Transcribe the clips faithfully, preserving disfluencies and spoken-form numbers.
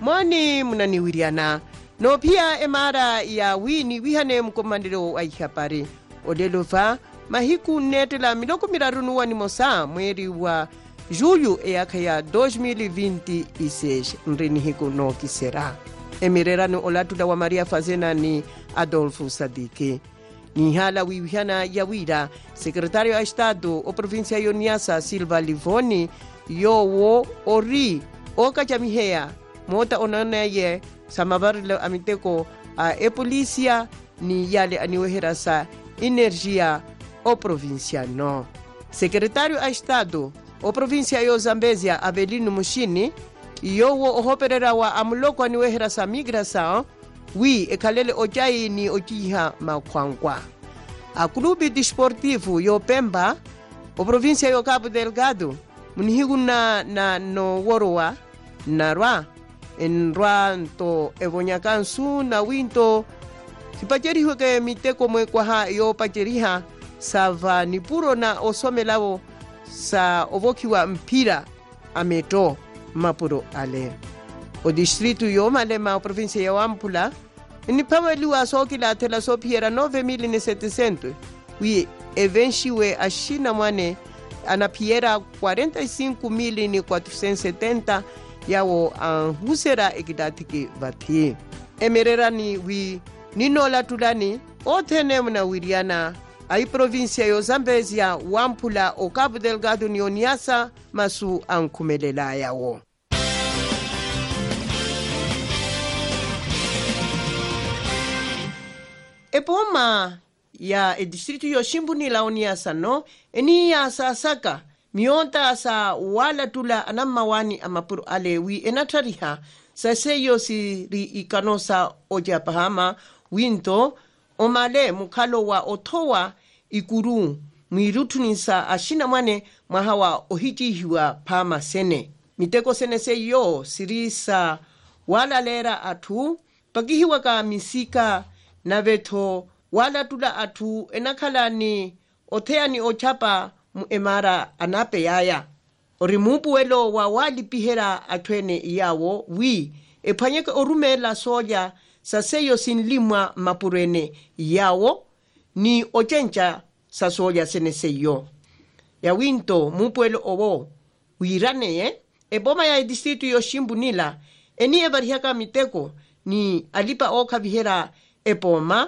mwani munaniwiriana no pia emara ya wini wihane mkomandiro wa ihapari odelufa mahiku netela miloko miraru wani mosa mweri wa julho eaka ya dois mil e vinte e seis nrini hiku no kisera emirerano olatula wa Maria Fazena ni Adolfo Sadiki ni hala wiwihana ya wira secretario a estado o provincia yo Niassa Silva Livoni yowo ori oka chamihea mota onanaye samabarilo amiteko a e polícia ni yale aniwehera sa energia o provinciano secretario a estado o provincia yo Zambezia Avelino Mushini yowo ohoperera wa amuloko aniwehera sa migração wi ekalele ojai ni ojiha makwangwa a clube desportivo yo Pemba o provincia yo Cabo Delgado munihiguna na no worowa na rwa en rwa to ebonyakansu na winto sipacheriho ke miteko mwe kwa ha yo pacheriha sava ni puro na osomelawo sa ovokiwa mpira ameto mapuro ale o distrito yo Malema o provincia ya Wampula ni pameliwa sokila tela sopiera nove mil e setecentos wi evenchiwe ashina mwane anapiera quarenta e cinco mil e quatrocentos e setenta yawo anhusera ekidatiki vati emererani wi ninola tulani otene mna wiriana ai provincia yo Zambezia Wampula o Cabo Delgado ni Niassa masu ankumelela yawo epoma ya e distrito yo Shimbunila Niassa no eni ya sasaka mionta sa wala tula anamawani amapuru alewi enatariha saseyo siri ikanosa oja pahama winto omale mukalo wa otowa ikuru mwirutunisa ashina mwane mahawa ohijihiwa pama sene miteko sene seyo sirisa wala lera atu pagihiwa ka misika na veto wala tula atu enakalani oteani ochapa mu emara anape yaya orimupu welo wa wali pihera atwene iyawo wi epanyeke orumela soja saseyo sinlimwa mapurene yawo ni ochencha sa soja seneseyo ya winto mupuelo owo wirane ye eboma ya distrito yo Shimbunila eni ebarihaka miteko ni alipa oka vihera epoma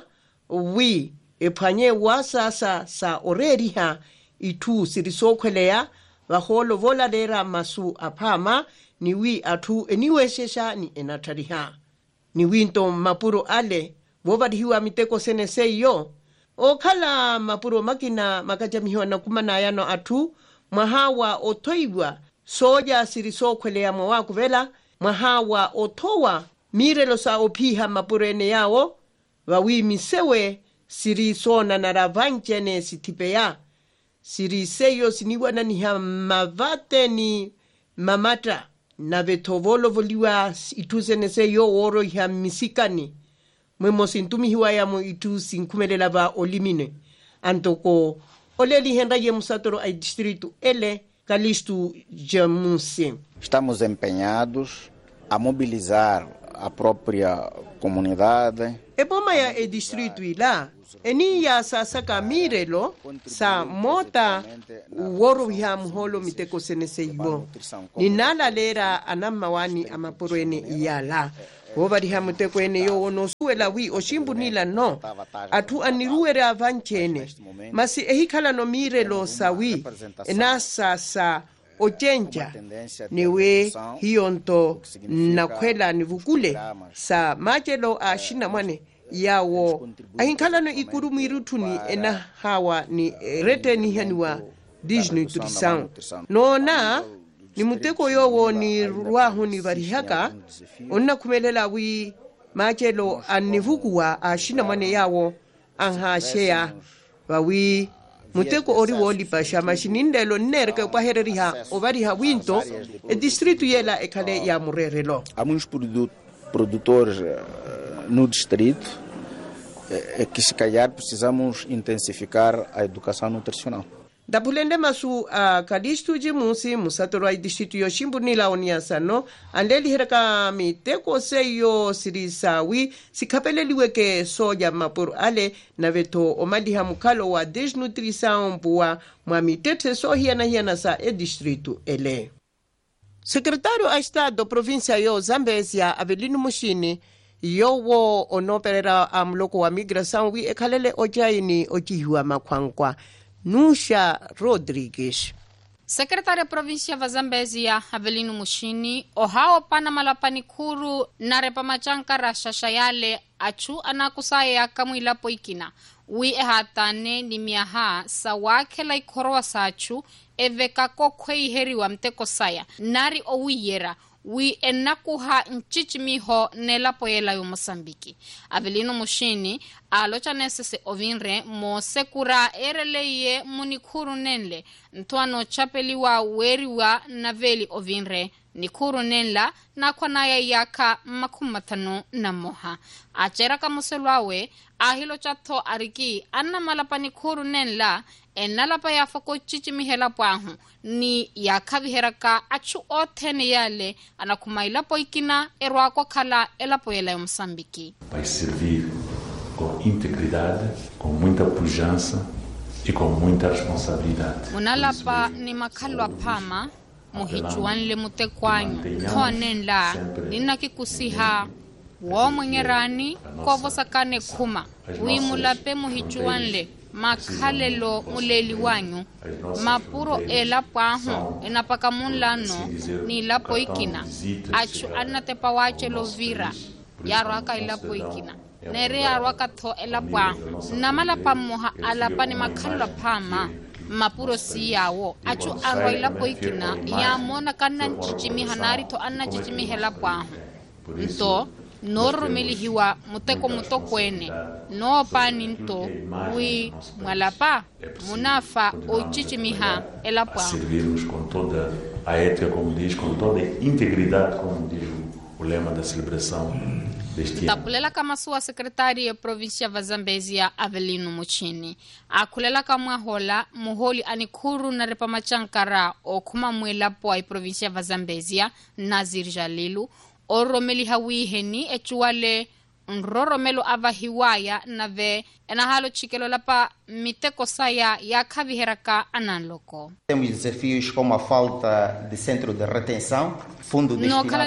wi epanye wasasa sa oreriha itu sirisokwelea vaholo vola lera masu apama ni wi atu eniweshesha ni enatariha ni winto mapuro ale vovarihiwa miteko seneseyo okhala mapuro makina makajamihiwa na kumana yano atu mahawa otoiwa soja sirisokwelea mwawaku vela mahawa otowa mirelo sa opiha mapurene yawo vawi misewe sirisona na ravanchene sitipeya siriseyo siniwana ni mavate ni mamata na vetovolo voliwa ituseneseyo oro ya misikani mwemo sintumihiwa ya mo itu sinkumelela va olimine antoko oleli henra ye musatoro ai distrito ele Calisto Jamunse. Estamos empenhados a mobilizar a própria comunidade. Eboma ya e distrito ila eni ya sasaka mirelo sa mota woro ya muholo miteko seneseyo ni nala lera anamawani amapurene iyala wobari ha muteko ene yo ono suela wi Oshimbunila no atu aniruera avanchene masi ehikala no mirelo sawi enasa sa ochenja niwe hionto na kwela nivukule sa majelo a shina mwane yawo ahinkala no ikuru mirutuni ena hawa ni rete ni haniwa disnutrition no na ni muteko yowo ni ruahu ni varihaka onna kumelela wi majelo anivukuwa a shina mwane yawo anha shea wawi muteko ori woli pasha mashinindelo nerke kwa hereriha ovariha winto e distrito yela ekale ya murerelo. Há muitos produtores no distrito é que se calhar precisamos intensificar a educação nutricional. Dapulende masu uh, kadistu jimusi musatoro ai distritu yo shimbunila oniasa no andeli heraka miteko seyo sirisawi sikapeleliwe ke soja mapuru ale na veto omaliha mukalo wa desnutrição bua mwa mitete so hiana hiana sa e distritu ele. Secretário a Estado província yo Zambésia Avelino Mushini yo wo onoperera amloko wa migração wi ekalele ojaini ojihiwa makwankwa Nusha Rodrigues. Sekretari província va Zambésia Avelino Mushini ohao pana malapani kuru na repamachankara shashayale achu anakusaya kamwila poikina wi ehatane ni miaha sawake la ikorowa sachu eveka kokwei heriwa mteko saya nari owiyera wi enakuha nchichimiho nela poela yo Mosambiki. Avelino Mushini alocha nesese ovinre mo sekura ereleye munikuru nenle ntuano chapeliwa weriwa na veli ovinre nikuru nenla na kwanaya yaka makumatano na moha. Achera kamuselwawe ahilo chato ariki anna malapani kuru nenla enalapa ya foko chichimihela pwahu ni yakaviheraka achu otene yale anakumaila poikina erwako kala elapoela ya Mosambiki. Vai servir com integridade, com muita pujança e com muita responsabilidade. Munalapa ni makalwa pama muhichuanle mutekwanyu thonenla ninakikusiha wo mwengerani kovosakane kuma wimulape muhichuanle makhalelo muleli wanyu mapuro ela pwahu enapaka munlano ni lapo ikina achu anatepa wache lovira yarwaka ilapo ikina nere yarwaka tho ela pwahu namalapa moha alapa ni makhalwa pama mapuro si yawo achu arwa ilapo ikina ya mona kana nchichimi hanari to anna chichimi hela pwahu nto noro melihiwa muteko mutokwene no paninto wi mwalapa munafa ochichimiha elapwa servirmos com toda a ética, como diz, com toda a integridade, como diz o lema da celebração deste ano. Tapulela kama sua sekretari ya província va Zambésia Avelino Muchini akulela kama hola muholi anikuru na repamachankara o kuma mwelapo ai província va Zambésia Nazir Jalilu oromeli hawi heni echuale nroromelo avahiwaya nave enahalo chikelo lapa miteko saya ya kaviheraka ananloko. Temos desafios como a falta de centro de retenção, fundo destinado para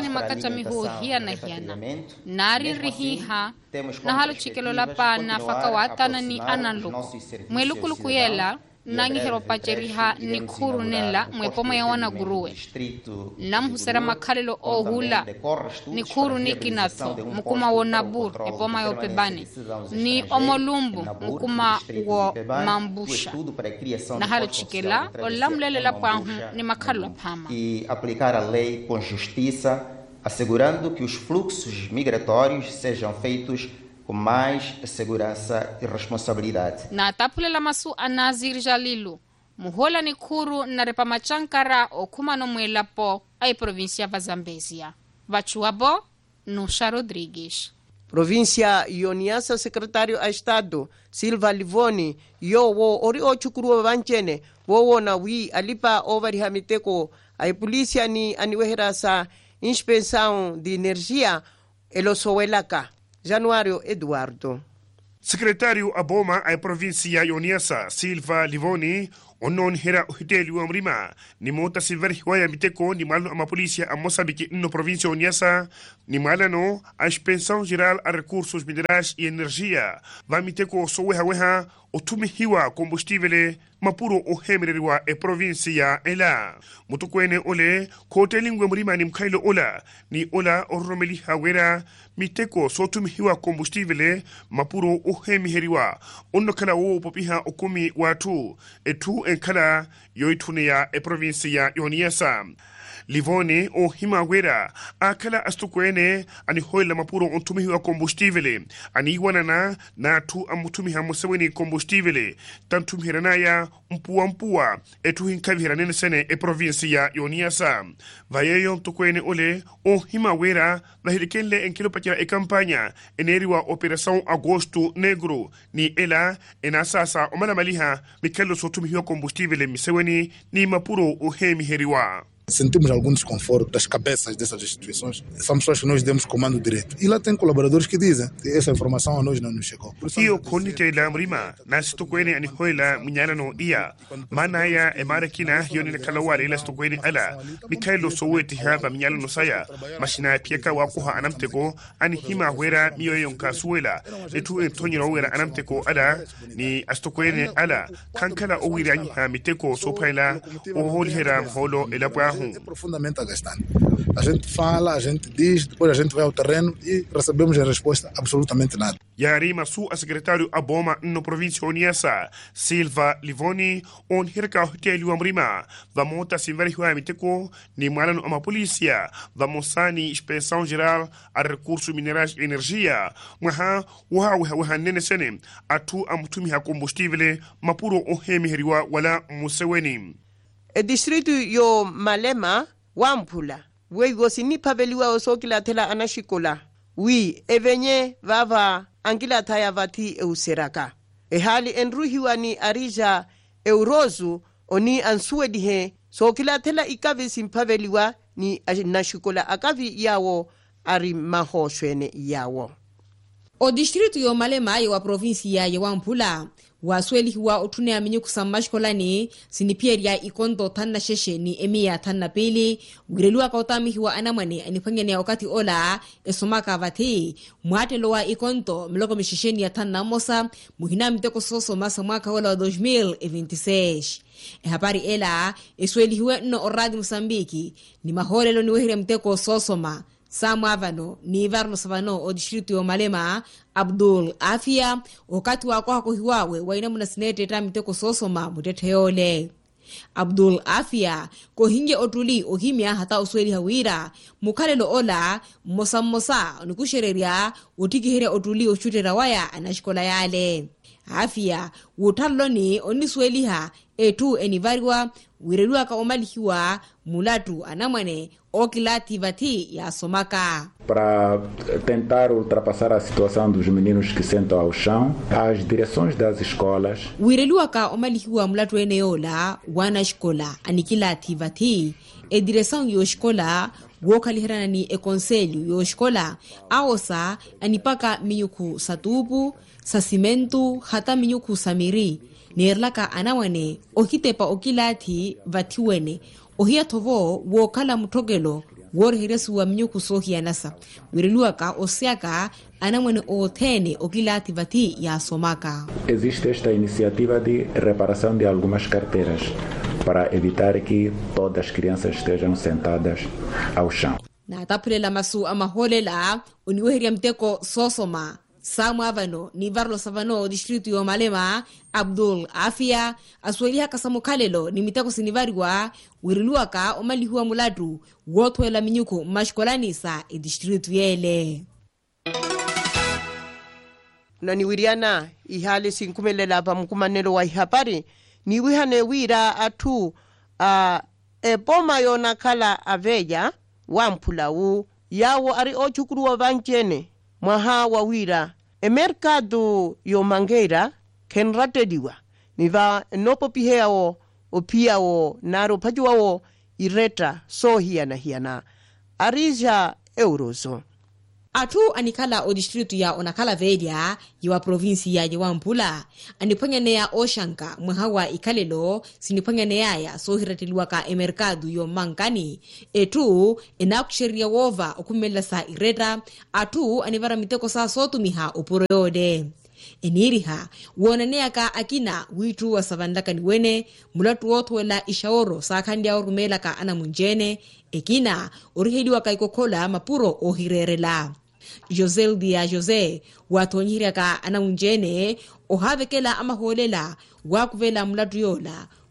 alimentação, nari rihiha nahalo chikelo lapa na fakawata na ni ananloko. Mwelukulukuela nangi heropacheriha ni kuru nela mwepoma ya wana guruwe namhusera makhalelo ohula ni kuru ni kinatho mukuma wo nabur epoma yo pebane ni omolumbu mukuma wo mambusha na halo chikela olamlele la pwahu ni makhalo pama e aplicar a lei com justiça assegurando que os fluxos migratórios sejam feitos com mais segurança e responsabilidade. Na tapulela masu Nazir Jalilu, muhola ni kuru na repamachankara o kumano mwelapo ai província va Zambésia. Vachuabo, Nusha Rodrigues. Província Ioniasa secretário a Estado Silva Livoni yo wo ori o chukuru vanchene wo wo na wi alipa over hamiteko ai polícia ni aniwehera sa inspeção de energia elosowelaka. Januário Eduardo. Secretário Aboma a província Ioniasa Silva Livoni onon hera hoteli wa mrima ni mota silver hiwaya miteko ni malu ama polícia a Moçambique no província Ioniasa ni malano a inspeção geral a recursos minerais e energia va miteko so weha weha o tumi hiwa combustível mapuro o hemereriwa e província ela mutukwene ole hoteli ngwe mrima ni mkailo ola ni ola oromeli hawera miteko so tumi hiwa combustível mapuro o hemiheriwa onno kala wo popiha okumi watu etu enkala yoitunia e província Ioniasa Livoni o Himawera akala astukwene ani hoila mapuro ontumihi wa combustível ani wanana na tu amutumiha museweni combustível tantumhiranaya mpua mpua etu hinkaviranene sene e provincia ya Niassa vayeyo mtukwene ole o Himawera vahilikenle enkilo pakira e campanya eneriwa operação Agosto Negro ni ela enasasa omalamaliha mikelo sotumihi wa combustível miseweni ni mapuro o hemiheriwa. Sentimos algum desconforto das cabeças dessas instituições. São pessoas que nós demos comando direto. E lá tem colaboradores que dizem que essa informação a nós não nos chegou. Iyo konite la mrima na stukwene ani hoila minyana no ia manaya e marakina yoni na kalawari la stukwene ala Mikaelo Soweti haba minyana no saya mashina pieka wakuha anamteko ani hima wera miyo yonka suela etu entonyi wera anamteko ala ni astukwene ala kankala owira ha miteko sopaila o holhera holo elapwa é profundamente agastante. A gente fala, a gente diz, depois a gente vai ao terreno e recebemos a resposta absolutamente nada. Yarima su a secretário Aboma no província Niassa, Silva Livoni, on hirka hotel Amrima, vamota sinveri huamiteko, ni malano ama polícia, vamosani inspeção geral a recursos minerais e energia, maha uha uha uha nene sene, atu amutumi ha combustível, mapuro ohemi heriwa wala museweni. E distrito yo Malema wampula we gosini paveliwa osokila tela anashikola wi evenye vava angila taya vati euseraka e hali enruhiwani arija eurozu oni ansuedihe sokila tela ikavi simpaveliwa ni nashikola akavi yawo ari mahoshwene yawo. O distrito yo Malema yo wa provinsia ya Wampula wasweli huwa utune aminyu kusamashkolani sinipieria ikondo tanna sheshe ni emia tanna pili wirelua kautami huwa anamane anipangene ya wakati ola esomaka vati mwate loa ikondo mloko mishisheni ya tanna mosa muhina mteko soso masa mwaka ola wa dois mil e vinte e seis. E habari ela esweli huwa no oradi Mosambiki ni mahole lo niwehire mteko sosoma Samu avano ni varno savano o distrito yo Malema Abdul Afia wakati wako hako hiwawe waina muna sinete tamiteko sosoma mutete yole. Abdul Afia ko hinge otuli ohimia hata usweli hawira mukalelo ola mosa mosa nukushereria utikihere otuli ochute rawaya anashikola yale. Afia wutaloni onisweli ha etu enivariwa wirelua ka omalihiwa mulatu anamane okilati vati ya somaka. Para tentar ultrapassar a situação dos meninos que sentam ao chão, as direções das escolas wirelua ka omalihiwa mulatu eneola wana escola anikilati vati e direção yo escola wokalihirana ni e conselho yo escola aosa anipaka minyuku satubu sasimentu hata minyuku samiri nerlaka anawane okitepa okilati vatiwene ohia tovo wokala mutogelo worhiresu wa minyuku sohia nasa wiriluaka osiaka anamwane otene okilati vati ya somaka. Existe esta iniciativa de reparação de algumas carteiras para evitar que todas as crianças estejam sentadas ao chão. Na tapulela masu amaholela uniwehiria mteko sosoma Samu avano ni varlo savano distrito yo Malema Abdul Afia asweliha kasamukalelo ni miteko sinivariwa wiriluaka omalihuwa mulatu wotwela minyuko mashkolani sa e distrito yele. Na ni wiriana ihali sinkumelela pa mkumanelo wa ihapari ni wihane wira atu uh, e boma yo nakala aveja wampula wu yawo ari ochukuru wa vanchene mwaha wa wira e mercado yo Mangueira kenratediwa niva nopo piheo o piao naro pajuao ireta so hiana hiana arija eurozo. Atu anikala o distrito ya onakala vedia yiwa provinsia ya Wampula anipanyanea oshanka mwahawa ikalelo sinipanyanea ya sohiratiliwa ka emerkadu yo mankani etu enakusheria wova okumela sa ireta atu anivara miteko sa sotumiha opurode. Eniriha wonanea ka akina witu wa savandaka niwene mulatu wotwela ishaoro sa kandia orumela ka anamunjene ekina orihediwa ka ikokola mapuro ohirerela. Josel dia Jose watonyira ka anamunjene ohavekela amaholela wakuvela mulatu yola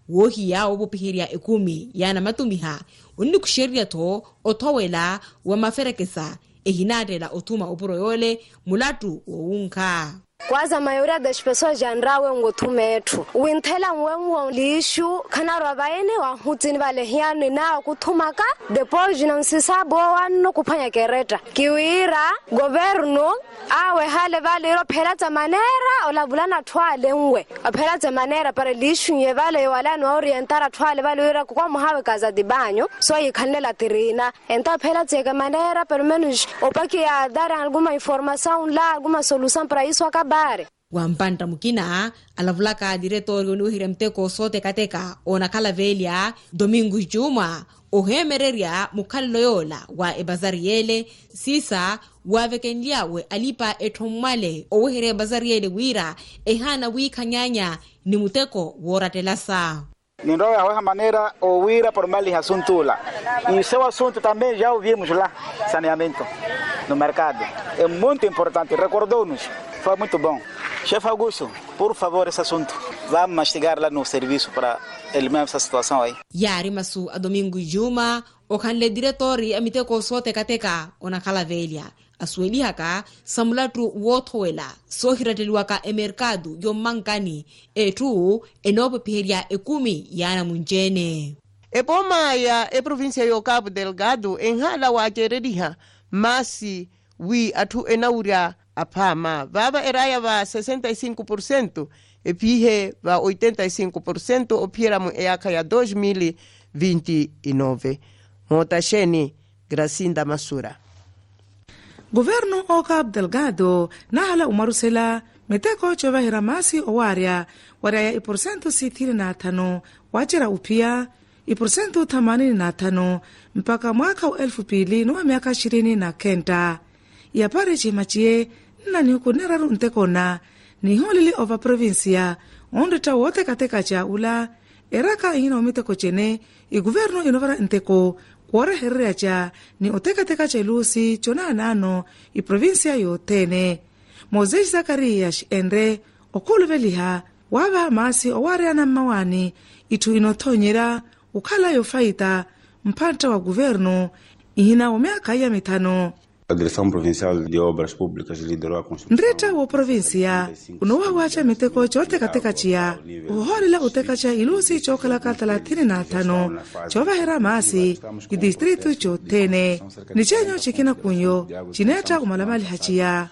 wohi ya obupihiria ekumi yana matumiha uni kusheria to otowela wa maferekesa ehinadela otuma oporoyole mulatu wounka. Kwanza mayoria das pessoas já andrawe ngotumetu wintela mwengo lishu kana rabaene wa hutini vale hiani na kutumaka depois não se sabe wano kupanya kereta kiwira governo awe hale vale ro pelata manera ola bulana twale ngwe pelata manera para lishu ye vale wala no orientara twale vale ira kwa muhawe kaza de banho so yikanela tirina enta pelata ke manera pelo menos opaki a dar alguma informação lá alguma solução para isso bare. Wampanta mukina alavulaka diretorio nuhire mteko sote kateka ona kalavelia Domingos Juma ohemereria mukaloyola wa ebazariele sisa wavekenliawe alipa etomale ohere bazariele wira ehana wikanyanya ni muteko woratelasa. Nindo ya hoja maneira ouvir por mali assuntula. E o seu assunto também já ouvimos lá, saneamento no mercado. É muito importante, recordou-nos, foi muito bom. Chefe Augusto, por favor, esse assunto, vamos mastigar lá no serviço para eliminar essa situação aí. Yari masu a Domingos Juma, o kanle diretori amiteko sote kateka ona kalavelia. Asueli haka samulatu wotowela sohirateliwaka emerkadu yomankani etu enopo piheria ekumi yana munjene. Epoma ya e província yo Cabo Delgado enhala wa kerediha masi wi atu enauria apama vava eraya va sessenta e cinco por cento e pihe va oitenta e cinco por cento o pieramu eaka ya dois mil e vinte e nove. Motasheni Gracinda Masura. Governo o Cabo Delgado nahala umarusela meteko chova hiramasi owaria waria i porcento sitini na tano wajira upia i porcento themanini na tano mpaka mwaka wa elfu pili nuwa miaka ishirini na kenda. Yapare chimachie nani hukuneraru ntekona ni holili ova provincia ondeta wote kateka cha ula eraka ingina umiteko chene i governo inovara nteko kuore herrea cha ni oteka teka cha ilusi chona anano i provincia yotene. Moses Zakarias endre okuluveliha waba masi oware ana mawani itu inotonyera ukala yofaita mpanta wa governo ihina omeaka ya mitano. A Direção Provincial de Obras Públicas liderou a construção. Ndreta wa provincia unowa wacha miteko chote kateka chia uholila uteka cha ilusi chokala ka thelathini na tano chova hera masi i distrito chotene nichenyo chikina kunyo chineta umalamali hachia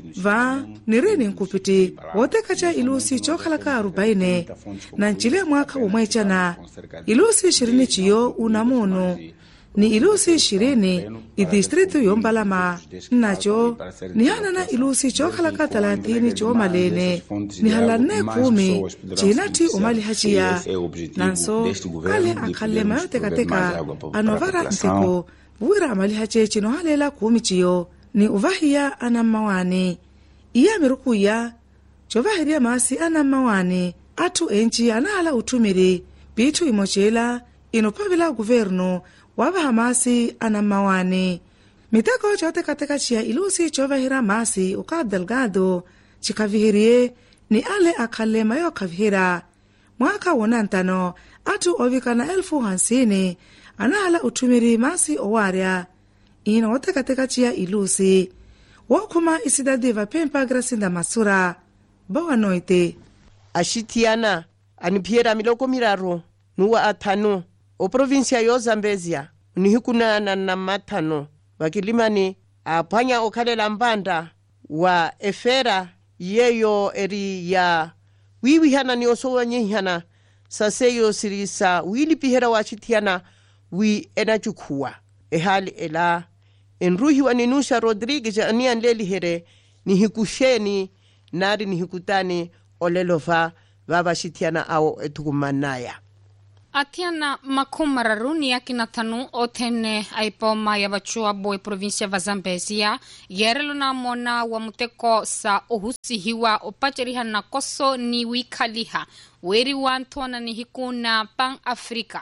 va nirini nkupiti uteka cha ilusi chokala ka arobaini na nchile mwaka umwechana ilusi ishirini chiyo unamono ni ilusi ishirini i distrito yombalama nacho ni hana na ilusi chokalaka thelathini cho malene ni halane kumi chinati umali hachia nanso kale akale mayote kateka anovara nteko buwira amali hache chino halela kumi chiyo ni uvahia anamawani iya mirukuya chovahiria masi anamawani atu enchi anahala utumiri bitu imochela inopavila guverno waba hamasi anamawani miteko chote kateka chia ilusi chovahira masi o Cabo Delgado chikavihirie ni ale akale mayo kavihira mwaka wonantano atu ovikana elfu hansini anahala utumiri masi owaria ina wote kateka chia ilusi wakuma isidadiva pempa Gracinda Masura bawa noite ashitiana anipiera miloko miraro nuwa atano o provincia yo Zambezia unihikuna na na matano wakilimani apanya okalela mbanda wa efera yeyo eri ya wiwi hana ni osowa nyihana saseyo sirisa wili pihera wachitiana wi enachukua ehali ela enruhi waninusha Rodriguez anian leli here ni hikusheni nari ni hikutani olelova vavashitiana ao etukumanaya. Atiana makumararuni ya kinatanu otene aipoma ya bachua boy provincia va Zambezia yerelo na mona wa muteko sa ohusi hiwa opacheriha na koso ni wikaliha weri wantona ni hikuna pan Afrika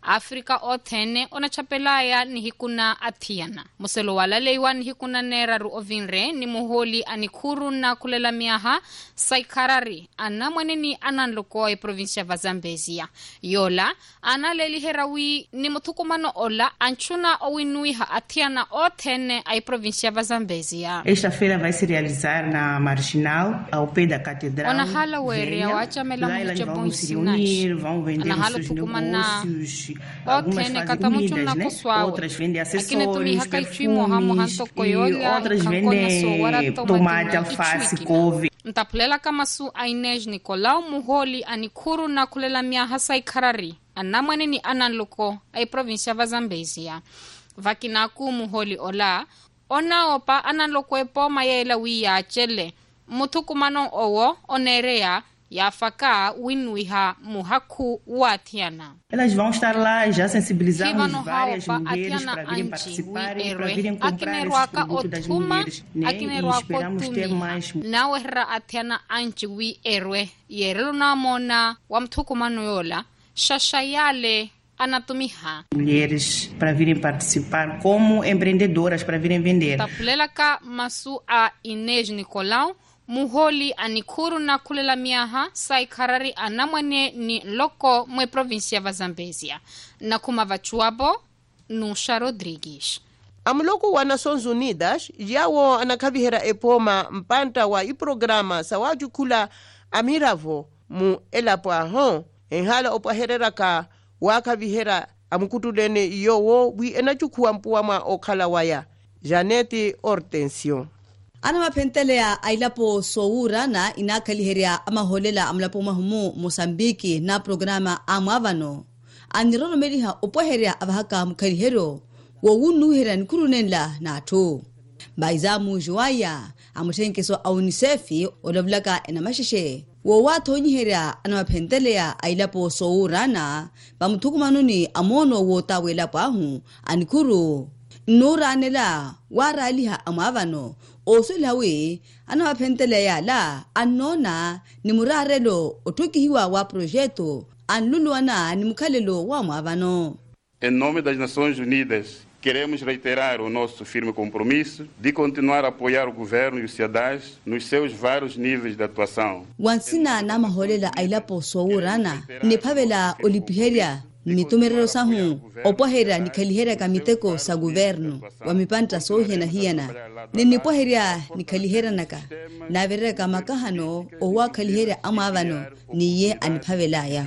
Afrika othene onachapelaya ni hikuna athiana. Muselo wala leiwa ni hikuna nera ru ovinre ni muholi anikuru na kulela miaha Saikarari ana mweneni ananloko e provincia va Zambezia. Yola ana leli herawi ni mutukumano ola anchuna owinui ha athiana othene ai provincia va Zambezia. Esta feira vai se realizar na Marginal, ao pé da Catedral. Ona hala were wacha mela mucha vão se reunir, vão vender os seus negócios, algumas fazem comidas, né? Outras vendem acessórios, perfumes, e outras vendem tomate, alface, couve. Ntaplela kamasu Ainej Nicolau muholi anikuru na kulela miaha Saikarari anamwane ni ananloko ai provincia va Zambezia. Vakinaku muholi ola ona opa ananloko epo mayela wiya chele mutukumano owo onerea yafaka winwiha muhaku wathiana. Elas vão estar lá, já sensibilizamos várias mulheres para virem participar e para virem comprar esse produto das mulheres, né? E esperamos ter mais. Na erra athiana anchi wi erwe yerelo na mona wa mtukumano yola shashayale anatumiha mulheres para virem participar como empreendedoras para virem vender. Tapulelaka masu a Ainej Nicolau muholi anikuru na kulela miaha Saikarari anamwane ni loko mwe provincia va Zambezia. Na kuma vachuabo Nusha Rodrigues. Amloko wa Nações Unidas yawo anakavihera epoma mpanta wa iprograma sawaju kula amiravo mu elapo ahon enhala opahereraka wakavihera amukutulene yowo wi enachukuwa mpuwama okhala waya Janete Hortensio. Ana mapentelea ailapo soura na inakaliheria amaholela amlapo mahumu Mosambiki na programa amavano. Anirono meriha opoheria avahaka mkalihero wawunuhera nkurunenla na to. Baizamu juwaya amutenkeso aunisefi olavlaka enamasheshe. Wawato nyiheria ana mapentelea ailapo soura na bamutukumanuni amono wota welapo ahu anikuru. Nora anela wara aliha amavano osulawe ana wapenteleya la anona ni murarelo otukihiwa wa projeto anluluana ni mukhalelo wa amavano. Em nome das Nações Unidas, queremos reiterar o nosso firme compromisso de continuar a apoiar o governo e os cidadãos nos seus vários níveis de atuação. Wansina na maholela ailapo sourana ni pavela olipiheria mitumerero sahu opohera nikalihera kamiteko sa governo wa mipanta sohena hiana nini poheria nikalihera naka na vereka makahano owa kalihera amavano niye anipavelaya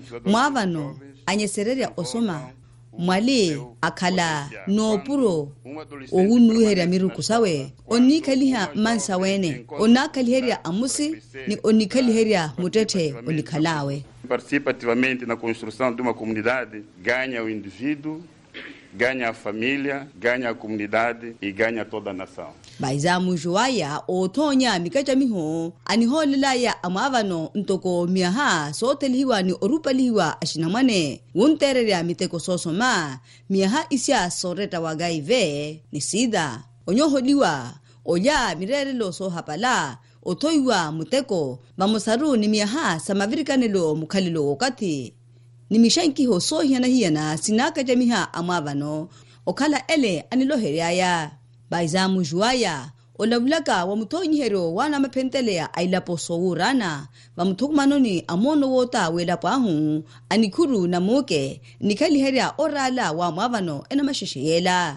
mwavano anyesereria osoma mwali akala no puro owunuhera mirukusawe oni kaliha mansa wene ona kaliheria amusi ni oni kaliheria mutete oni kalawe. Participa ativamente na construção de uma comunidade, ganha o indivíduo, ganha a família, ganha a comunidade e ganha toda a nação. Baizamu juwaya otonya mikaja miho aniholela ya amavano ntoko miaha sotelihiwa ni orupalihiwa ashinamane wuntereria miteko sosoma miaha isya soreta wagaive ni sida onyoholiwa oya mirerelo so hapala otoiwa muteko bamusaru ni miaha samavirikanelo mukhalilo wakati ni mishanki ho so hiana hiana sinaka jamiha amavano okala ele anilohereaya. Baizamu juwaya olavulaka wa mutonyihero wana mapentelea ailapo sourana wa mutukumanoni amono wota welapo ahu anikuru na muke nikaliheria orala wa mwavano ena mashishiyela.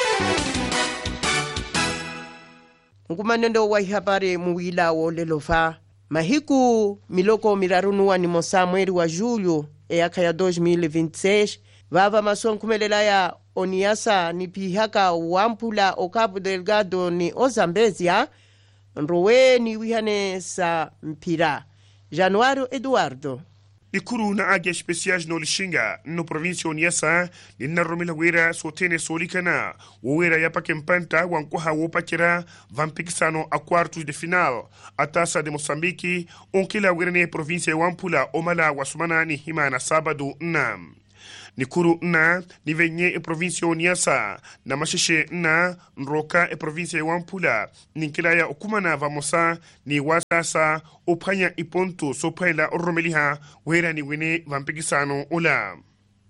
Nkumanendo wa habari muwila wo lelofa mahiku miloko mirarunuwa ni mosamweri wa julho e akaya dois mil e vinte e seis vava mason kumelela ya Oniasa ni pihaka wampula o Cabo Delgado ni o Zambezia nrowe ni wihane sa mpira. Januário Eduardo. Ikuru na águia especiais no Lixinga, no província Oniasa, ni na Romila Wera sotene solikana, o Wera yapa kempanta, wankoha wopakira, vampikisano a quartos de final, a taça de Moçambique, onkila Wera ne província Wampula, Omala, Wasumana ni himana sábado nam. Nikuru na ni venye e província Oniasa, na masheshe na nroka e província Wampula, ni kilaya okumana vamosa ni wasasa opanya iponto sopaila oromeliha wera ni wene vampikisano ola.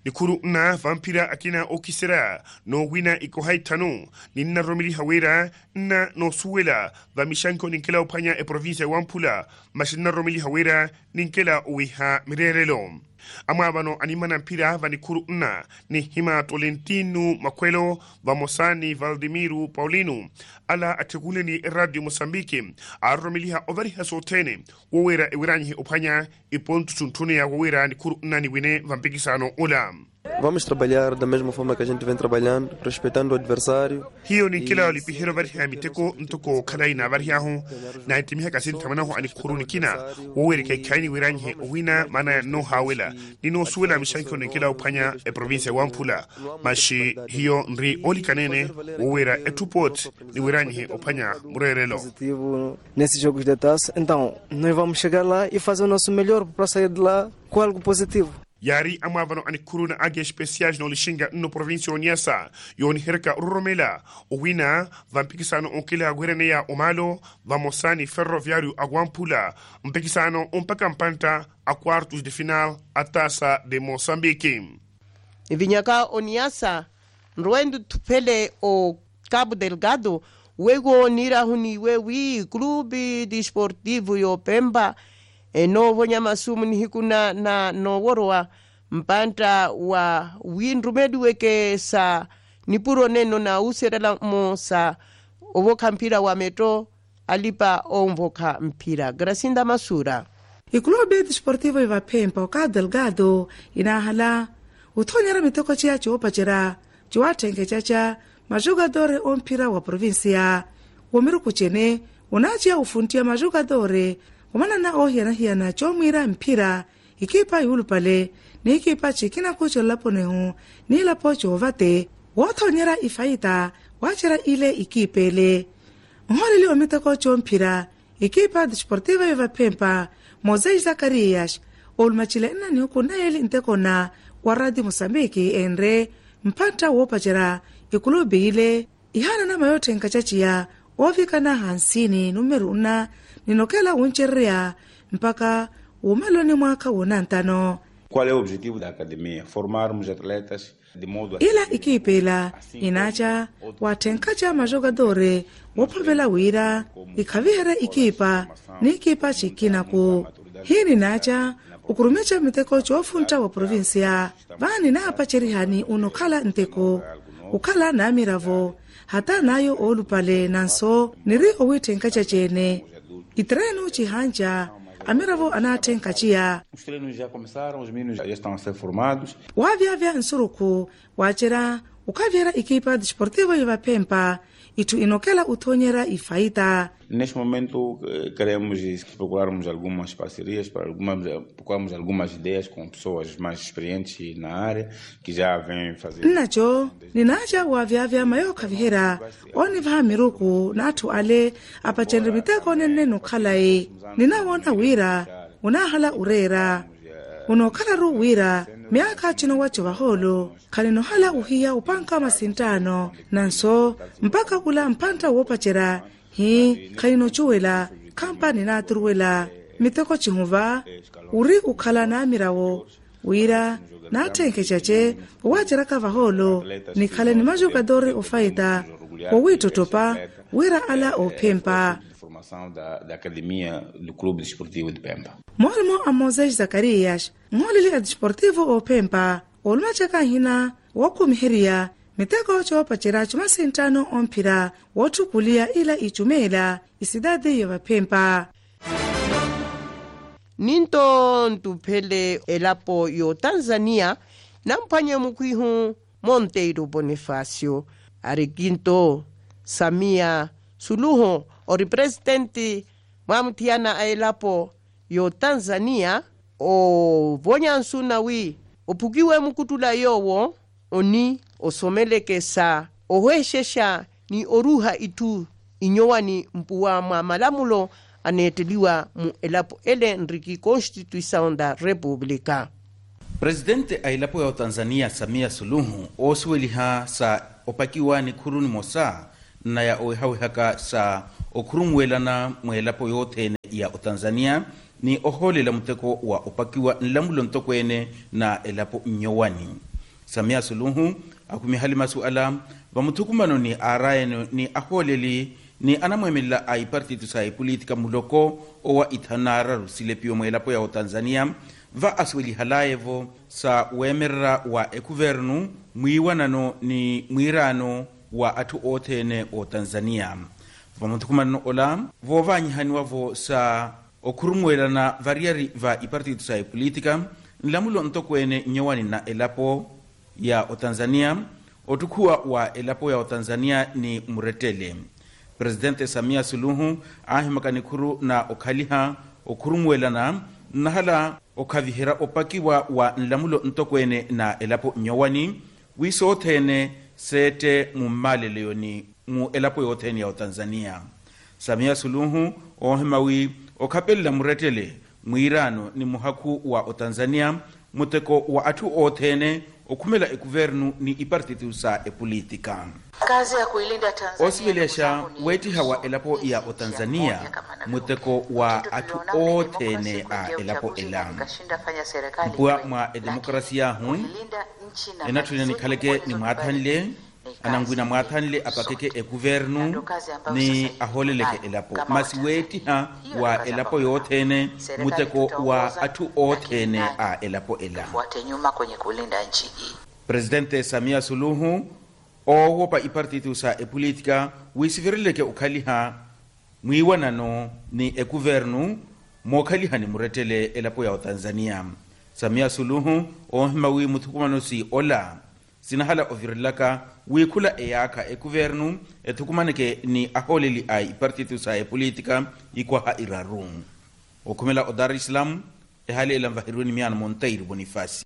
ni kuru na vampira akina okisera no wina iko haitano ni na romili hawera na no suela va mishanko ninkela upanya e provincia ya Wampula mashina romili hawera ninkela uiha mirerelo. Amabano animana mpira vani kuru na ni Hima Tolentino Makwelo Vamosani Valdemiru Paulino ala ategule ni Radio Mosambiki aromiliha overiha sotene wawera ewiranyi upanya ipontu tuntune ya wawera ni kuru na ni wine vampikisano ula. Vamos trabalhar da mesma forma que a gente vem trabalhando, respeitando o adversário. Hiyo ni kila walipihiro variha miteko ntoko kalaina variha hu na itimiha kasini tamana hu ani kuru nikina wawere kai kaini wiranyi uwina mana no hawela ni no suwela mishanko ni kila upanya e provincia Wampula mashi hiyo nri oli kanene wawera etupot ni wiranyi upanya murerelo. Nesses jogos de taça, então nós vamos chegar lá e fazer o nosso melhor para sair de lá com algo positivo. Yari amavano ani kuruna age speciage no lishinga no provincia Oniasa yoni herka uromela uwina vampikisano onkila agwerene ya omalo vamosani ferroviário Wampula mpikisano umpaka mpanta a quartos de final a taça de Moçambique. Vinyaka Oniasa nruendu tupele o Cabo Delgado wego nira huni wewi clube desportivo yo Pemba e no vonya masumu ni hikuna na no worwa mpanta wa winrumedu weke sa nipuro neno na userela mo sa ovoka mpira wa Metro alipa omvoka mpira. Gracinda Masura. E clube desportivo iva Pemba o Cabo Delgado inahala utonyera mitoko chia chopa chera chiwatenge chacha majogadore o mpira wa provincia womiru kuchene unachia ufuntia majogadore umana na ohiana hiana chomwira mpira ikipa yulupale ni ikipa chikina kucho lapo nehu ni lapo chovate wotonyera ifaita wachera ile ikipele mholili omitako chompira ikipa desportiva iva Pemba Moses Zacarias olmachile ina ni huku naeli intekona wa Radio Mosambiki enre mpanta wopachera ikulubi ile ihana na mayote nkachachia ovika na hansini numeru una ninokela uncherea mpaka umeloni mwaka unantano. Qual é o objetivo da academia? Formarmos atletas de modo ila ikipela inacha watenkacha majogadore wopavela wira ikavihera ikipa ni ikipa chikina ku hini nacha ukurumecha miteko chofunta wa provincia vani na apachirihani unokala nteko ukala na miravo hata nayo olupale nanso niri owitenkacha chene itreno chihanja amiravo anatenkachia. Os treinos já começaram, os meninos já estão a ser formados. Wavyavya nsuruku wachera ukavyera ikipa desportiva iva Pemba itu inokela utonyera ifaita. Neste momento queremos procurarmos algumas parcerias para algumas procurarmos algumas ideias com pessoas mais experientes na área que já vêm fazer. Nacho ninaja wavyavya mayoka vihera oni vamiruku natu ale apachendri miteko nene nukhalai ninawona wira unahala urera unokala ru wira miaka chino wacho waholo kalino hala uhia upanka masintano nanso mpaka kula mpanta wopachera hi kalino chuwela kampani na turuwela miteko chihuva uri ukala na mirawo wira na tenke chache wachera kavaholo ni kale ni majogadore ufaita wawito topa wira ala o Pemba da, da academia do Clube Desportivo de Pemba. Molmo a Moses Zacarias, molili a Desportivo o Pemba, olmachaka hina wakumiheria miteko chopa chirachu masintano ompira watukulia ila ichumela isidade ya Pemba. Ninto ntupele elapo yo Tanzania nampanya mukwihu Monteiro Bonifacio Ariginto Samia Suluhu o representante mwamutiana elapo yo Tanzania o vonyansu nawi opukiwe mukutula yowo oni osomeleke sa ohweshesha ni oruha itu inyowani mpuwa mwa malamulo aneteliwa mu elapo ele nriki Constituição da República. Presidente ailapo ya Tanzania Samia Suluhu osueliha sa opakiwa ni kuruni mosa na ya oihawi haka sa okurumwelana mwelapo yote ya Tanzania ni ohole la mteko wa opakiwa nlamulo ntokwene na elapo nyowani. Samia Suluhu akumihali masuala vamutukumano ni araeno ni aholeli ni anamwemela ai partitu sa politika muloko owa ithanara rusilepio mwelapo ya o Tanzania va asweli halaevo sa wemerra wa ekuvernu mwiwanano ni mwirano wa atu othene o Tanzania. Vamutukumano ola vo vanyihaniwa vo sa okurumwelana variari va ipartitu sa politika nlamulo ntokwene nyowani na elapo ya o Tanzania otukua wa elapo ya o Tanzania ni muretele. Presidente Samia Suluhu ahimakani kuru na okaliha okurumwelana nahala okavihira opakiwa wa nlamulo ntokwene na elapo nyowani wiso othene sete mumale leoni mu elapo yothene ya o Tanzania. Samia Suluhu ohimawi okapella muretele mwirano ni muhaku wa o Tanzania muteko wa atu othene okumela ekuvernu ni ipartitu sa e politika. Kazi ya kuilinda Tanzania osibelesha weti hawa elapo ya o Tanzania muteko wa atu othene a elapo ela mpua mwa e demokrasia hun enatuna ni kaleke ni mwathanile anangwina mwathanile apakeke e guvernu ni aholeleke elapo masiweti ha wa elapo yothene muteko wa atu othene a elapo ela nyuma kwenye kulinda nchi hii. Presidente Samia Suluhu owopa ipartitu sa e politika wisivirileke ukhaliha mwiwanano ni e guvernu mokhaliha ni muretele elapo ya o Tanzania. Samia Suluhu ohimawi muthukumano si ola sinahala ovirilaka wikula eyaka e guvernu ethukumaneke ni aholeli ai ipartitu sa e politika ikwa ha irarung okumela o Dar es Salaam ehali elamvahiruni miana Monteiro Bonifasi.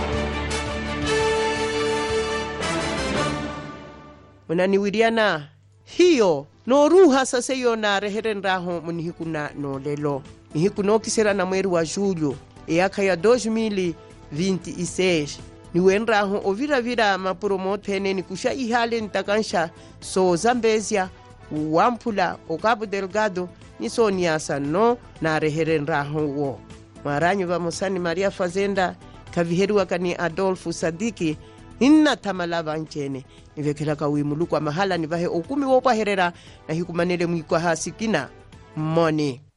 Unaniwiriana hiyo no ruha sasa yo na reheren raho munihikuna no lelo nihikuno kisera na mweri wa julho eyaka ya dois mil e vinte e seis ni wenraho ovira vira mapromothene ni kusha ihale ntakansha so Zambezia wampula o Cabo Delgado ni Soniasa no na reheren raho wo maranyo va Mosani Maria Fazenda kaviheruwa kani Adolfo Sadiki inna tamalava nchene nivekela ka wimulukwa mahala nivahe okumi wo kwa herera na hikumanele mwikwa hasikina moni.